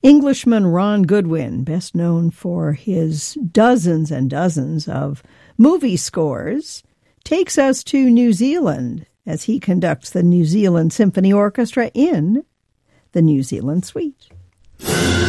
Englishman Ron Goodwin, best known for his dozens and dozens of movie scores, takes us to New Zealand as he conducts the New Zealand Symphony Orchestra in the New Zealand Suite.